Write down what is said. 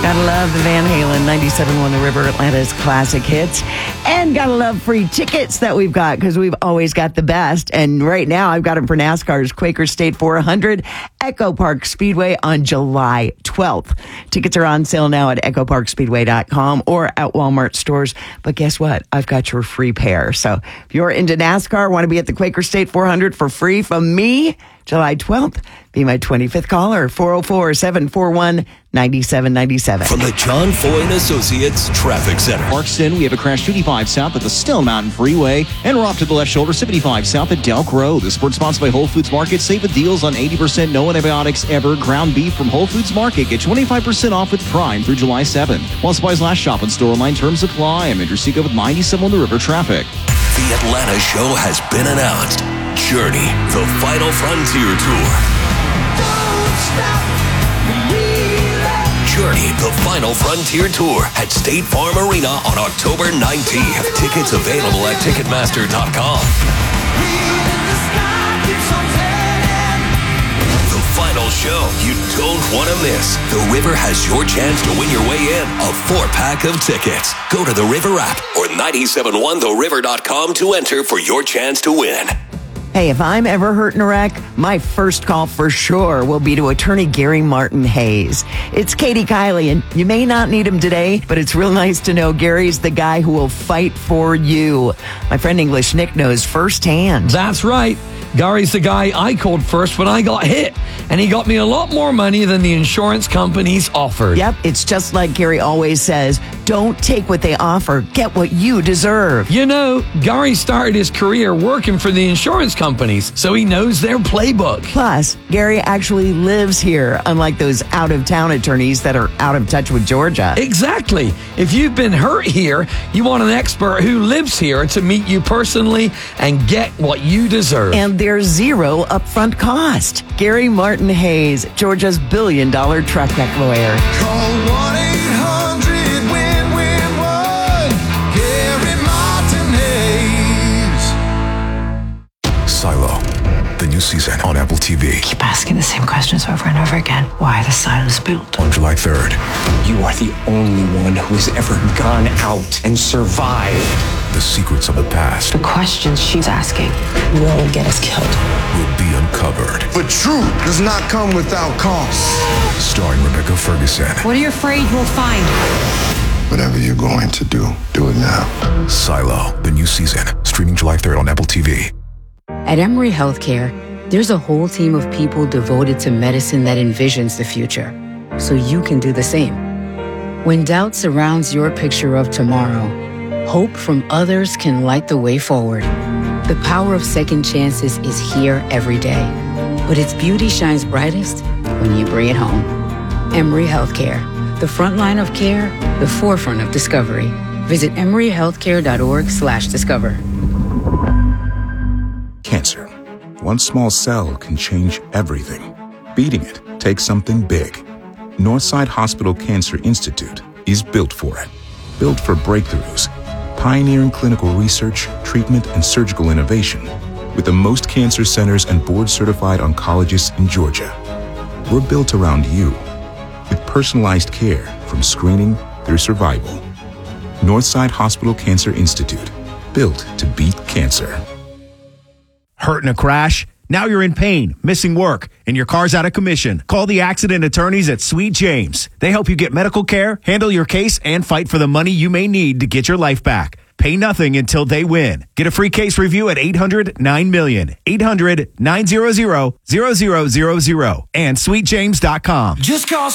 Gotta love the Van Halen 97.1 The River, Atlanta's classic hits. And gotta love free tickets that we've got because we've always got the best. And right now I've got them for NASCAR's Quaker State 400 Echo Park Speedway on July 12th. Tickets are on sale now at echoparkspeedway.com or at Walmart stores. But guess what? I've got your free pair. So if you're into NASCAR, want to be at the Quaker State 400 for free from me, July 12th, be my 25th caller, 404-741-9797. From the John Foyne Associates Traffic Center. Parkston, we have a crash 55 south at the Stone Mountain Freeway, and we're off to the left shoulder, 75 south at Delk Road. The sports sponsored by Whole Foods Market. Save with deals on 80% no antibiotics ever ground beef from Whole Foods Market. Get 25% off with Prime through July 7th. While supplies last, shop and store online. Terms apply. I'm Andrew Seco with 97 The River Traffic. The Atlanta show has been announced. Journey, the Final Frontier Tour. Journey, the Final Frontier Tour at State Farm Arena on October 19th. Tickets available at Ticketmaster.com. The final show you don't want to miss. The River has your chance to win your way in. A 4-pack of tickets. Go to the River app or 971theriver.com to enter for your chance to win. Hey, if I'm ever hurt in a wreck, my first call for sure will be to attorney Gary Martin Hayes. It's Katie Kiley, and you may not need him today, but it's real nice to know Gary's the guy who will fight for you. My friend English Nick knows firsthand. That's right. Gary's the guy I called first when I got hit, and he got me a lot more money than the insurance companies offered. Yep, it's just like Gary always says, don't take what they offer, get what you deserve. You know, Gary started his career working for the insurance companies, so he knows their playbook. Plus, Gary actually lives here, unlike those out-of-town attorneys that are out of touch with Georgia. Exactly. If you've been hurt here, you want an expert who lives here to meet you personally and get what you deserve. And there's zero upfront cost. Gary Martin Hayes, Georgia's billion-dollar truck wreck lawyer. Call 1-800-WIN-WIN-1. Gary Martin Hayes. Silo, the new season on Apple TV. Keep asking the same questions over and over again. Why the silence built? On July 3rd. You are the only one who has ever gone out and survived. The secrets of the past The questions she's asking will get us killed. will be uncovered. But truth does not come without cost. Starring Rebecca Ferguson. What are you afraid we'll find? Whatever you're going to do it now. Silo, the new season. Streaming July 3rd on Apple TV. At Emory Healthcare, there's a whole team of people devoted to medicine that envisions the future, so you can do the same. When doubt surrounds your picture of tomorrow, hope from others can light the way forward. The power of second chances is here every day, but its beauty shines brightest when you bring it home. Emory Healthcare, the front line of care, the forefront of discovery. Visit emoryhealthcare.org/discover. Cancer. One small cell can change everything. Beating it takes something big. Northside Hospital Cancer Institute is built for it. Built for breakthroughs, pioneering clinical research, treatment, and surgical innovation, with the most cancer centers and board-certified oncologists in Georgia. We're built around you, with personalized care from screening through survival. Northside Hospital Cancer Institute, built to beat cancer. Hurt in a crash? Now you're in pain, missing work, and your car's out of commission. Call the accident attorneys at Sweet James. They help you get medical care, handle your case, and fight for the money you may need to get your life back. Pay nothing until they win. Get a free case review at 800-9-MILLION. 800-900-0000 and sweetjames.com. Just call